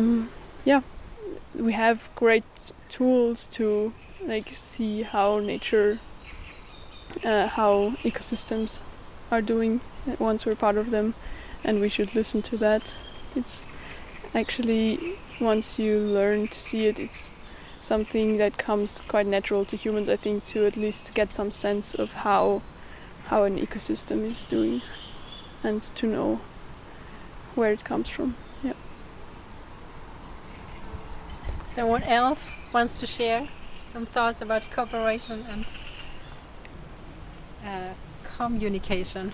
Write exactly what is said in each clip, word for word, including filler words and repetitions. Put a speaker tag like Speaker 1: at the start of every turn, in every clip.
Speaker 1: um, yeah, we have great tools to like see how nature, uh, how ecosystems are doing once we're part of them, and we should listen to that. It's actually, once you learn to see it, it's something that comes quite natural to humans, I think, to at least get some sense of how how an ecosystem is doing and to know where it comes from. Yeah.
Speaker 2: Someone else wants to share some thoughts about cooperation and uh, communication?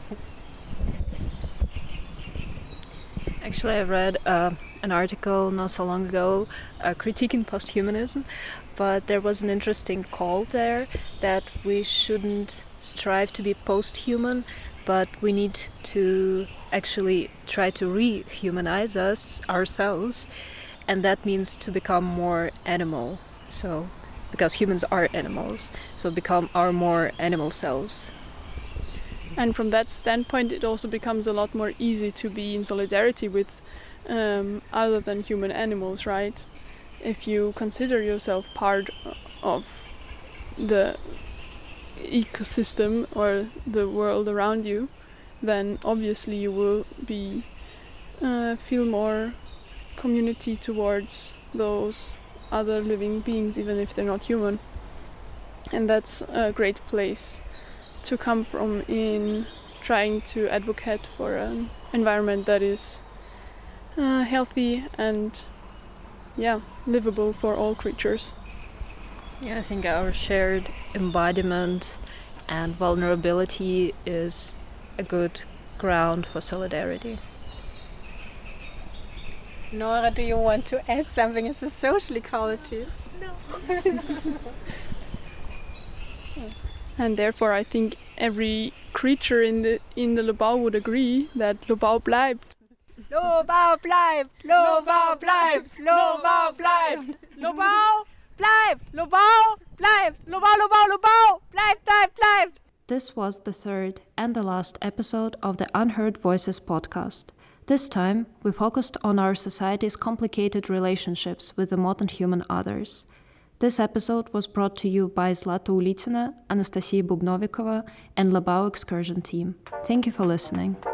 Speaker 3: Actually, I read uh, an article not so long ago uh, critiquing posthumanism, but there was an interesting call there that we shouldn't strive to be post-human, but we need to actually try to rehumanize us ourselves, and that means to become more animal. So, because humans are animals, so become our more animal selves.
Speaker 1: And from that standpoint, it also becomes a lot more easy to be in solidarity with um, other than human animals, right? If you consider yourself part of the ecosystem or the world around you, then obviously you will be uh, feel more community towards those other living beings, even if they're not human. And that's a great place to come from in trying to advocate for an environment that is uh, healthy and yeah, livable for all creatures.
Speaker 3: Yeah, I think our shared embodiment and vulnerability is a good ground for solidarity.
Speaker 2: Nora, do you want to add something as a social ecologist?
Speaker 1: No. And therefore, I think every creature in the in the Lobau would agree that Lobau bleibt.
Speaker 2: Lobau bleibt, Lobau bleibt, Lobau bleibt, Lobau bleibt, Lobau bleibt, Lobau, Lobau, Lobau, bleibt, bleibt, bleibt.
Speaker 4: This was the third and the last episode of the Unheard Voices podcast. This time, we focused on our society's complicated relationships with the modern human others. This episode was brought to you by Zlata Ulicina, Anastasia Bubnovikova, and Lobau Excursion Team. Thank you for listening.